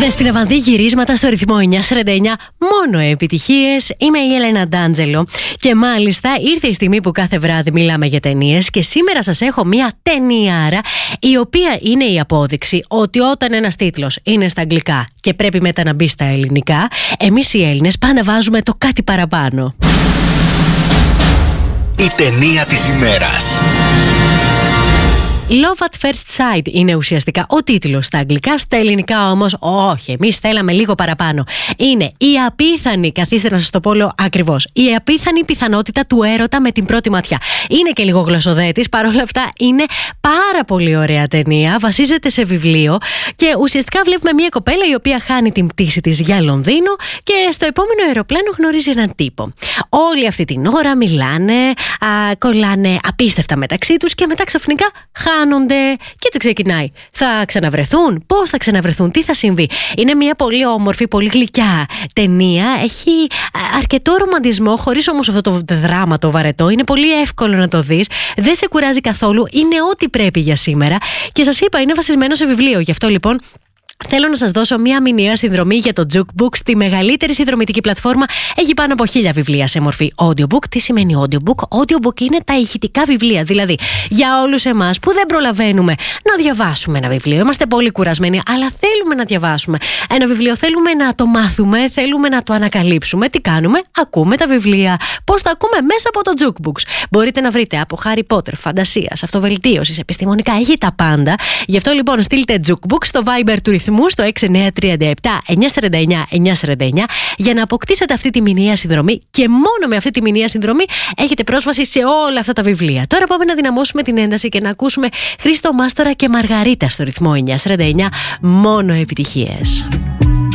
Δέσποινα Βανδύ, γυρίσματα στο ρυθμό 949, μόνο επιτυχίες. Είμαι η Έλενα Ντάντζελο και μάλιστα ήρθε η στιγμή που κάθε βράδυ μιλάμε για ταινίες και σήμερα σας έχω μια ταινιάρα η οποία είναι η απόδειξη ότι όταν ένας τίτλος είναι στα αγγλικά και πρέπει μετά να μπει στα ελληνικά, εμείς οι Έλληνες πάντα βάζουμε το κάτι παραπάνω. Η ταινία της ημέρας. Love at First Sight είναι ουσιαστικά ο τίτλος στα αγγλικά, στα ελληνικά όμως όχι, εμείς θέλαμε λίγο παραπάνω. Είναι η απίθανη, καθίστε να σας το πω ακριβώς, η απίθανη πιθανότητα του έρωτα με την πρώτη ματιά. Είναι και λίγο γλωσσοδέτης, παρόλα αυτά είναι πάρα πολύ ωραία ταινία, βασίζεται σε βιβλίο και ουσιαστικά βλέπουμε μια κοπέλα η οποία χάνει την πτήση της για Λονδίνο και στο επόμενο αεροπλάνο γνωρίζει έναν τύπο. Όλη αυτή την ώρα μιλάνε, κολλάνε απίστευτα μεταξύ τους και μετά ξαφνικά χάνονται και έτσι ξεκινάει. Θα ξαναβρεθούν, πώς θα ξαναβρεθούν, τι θα συμβεί. Είναι μια πολύ όμορφη, πολύ γλυκιά ταινία. Έχει αρκετό ρομαντισμό, χωρίς όμως αυτό το δράμα το βαρετό. Είναι πολύ εύκολο να το δεις. Δεν σε κουράζει καθόλου. Είναι ό,τι πρέπει για σήμερα. Και σας είπα, είναι βασισμένο σε βιβλίο. Γι' αυτό λοιπόν θέλω να σας δώσω μια μηνιαία συνδρομή για το Jukebook, τη μεγαλύτερη συνδρομητική πλατφόρμα. Έχει πάνω από 1000 βιβλία σε μορφή audiobook. Τι σημαίνει audiobook? Audiobook είναι τα ηχητικά βιβλία. Δηλαδή, για όλους εμάς που δεν προλαβαίνουμε να διαβάσουμε ένα βιβλίο, είμαστε πολύ κουρασμένοι, αλλά θέλουμε να διαβάσουμε ένα βιβλίο, θέλουμε να το μάθουμε, θέλουμε να το ανακαλύψουμε. Τι κάνουμε? Ακούμε τα βιβλία. Πώς τα ακούμε? Μέσα από το Jukebook. Μπορείτε να βρείτε από Harry Potter, φαντασίας, αυτοβελτίωσης, επιστημονικά, έχει τα πάντα. Γι' αυτό λοιπόν στείλτε Jukebook στο Viber του ρυθμού στο 6937 949 949 για να αποκτήσετε αυτή τη μηνιαία συνδρομή και μόνο με αυτή τη μηνιαία συνδρομή έχετε πρόσβαση σε όλα αυτά τα βιβλία. Τώρα πάμε να δυναμώσουμε την ένταση και να ακούσουμε Χρήστο Μάστορα και Μαργαρίτα στο ρυθμό 949, μόνο επιτυχίες.